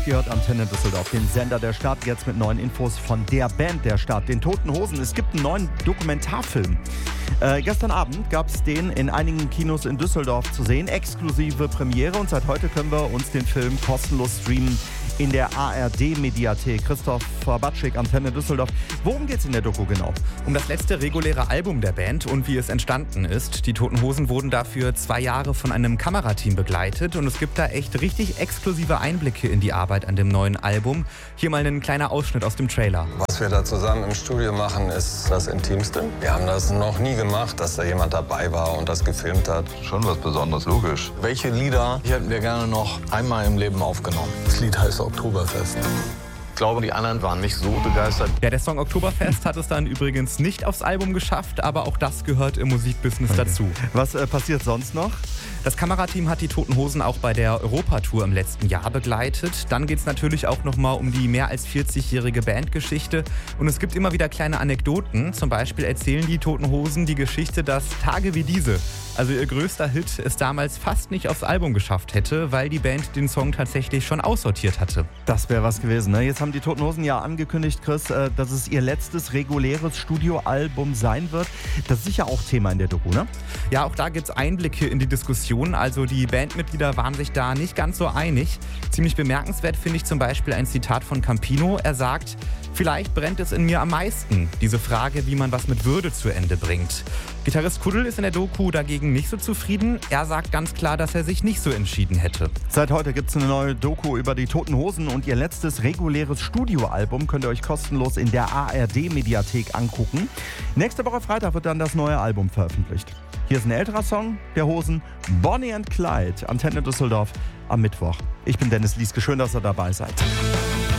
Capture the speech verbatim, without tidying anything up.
Ihr hört Antenne Düsseldorf, den Sender der Stadt, jetzt mit neuen Infos von der Band der Stadt, den Toten Hosen. Es gibt einen neuen Dokumentarfilm. Äh, gestern Abend gab es den in einigen Kinos in Düsseldorf zu sehen, exklusive Premiere, und seit heute können wir uns den Film kostenlos streamen in der A R D-Mediathek. Christoph Batschik, Antenne Düsseldorf. Worum geht's in der Doku genau? Um das letzte reguläre Album der Band und wie es entstanden ist. Die Toten Hosen wurden dafür zwei Jahre von einem Kamerateam begleitet und es gibt da echt richtig exklusive Einblicke in die Arbeit an dem neuen Album. Hier mal ein kleiner Ausschnitt aus dem Trailer. Was wir da zusammen im Studio machen, ist das Intimste. Wir haben das noch nie gemacht, dass da jemand dabei war und das gefilmt hat. Schon was Besonderes, logisch. Welche Lieder hätten wir gerne noch einmal im Leben aufgenommen? Das Lied heißt Oktoberfest. Ich glaube, die anderen waren nicht so begeistert. Ja, der Song Oktoberfest hat es dann übrigens nicht aufs Album geschafft, aber auch das gehört im Musikbusiness okay. dazu. Was äh, passiert sonst noch? Das Kamerateam hat die Toten Hosen auch bei der Europatour im letzten Jahr begleitet. Dann geht es natürlich auch nochmal um die mehr als vierzigjährige Bandgeschichte. Und es gibt immer wieder kleine Anekdoten. Zum Beispiel erzählen die Toten Hosen die Geschichte, dass Tage wie diese, also ihr größter Hit, es damals fast nicht aufs Album geschafft hätte, weil die Band den Song tatsächlich schon aussortiert hatte. Das wäre was gewesen, ne? Jetzt haben die Toten Hosen ja angekündigt, Chris, dass es ihr letztes reguläres Studioalbum sein wird. Das ist sicher auch Thema in der Doku, ne? Ja, auch da gibt es Einblicke in die Diskussion. Also die Bandmitglieder waren sich da nicht ganz so einig. Ziemlich bemerkenswert finde ich zum Beispiel ein Zitat von Campino. Er sagt: Vielleicht brennt es in mir am meisten, diese Frage, wie man was mit Würde zu Ende bringt. Gitarrist Kuddel ist in der Doku dagegen nicht so zufrieden. Er sagt ganz klar, dass er sich nicht so entschieden hätte. Seit heute gibt es eine neue Doku über die Toten Hosen und ihr letztes reguläres Studioalbum könnt ihr euch kostenlos in der A R D-Mediathek angucken. Nächste Woche Freitag wird dann das neue Album veröffentlicht. Hier ist ein älterer Song der Hosen, Bonnie and Clyde, Antenne Düsseldorf am Mittwoch. Ich bin Dennis Lieske, schön, dass ihr dabei seid.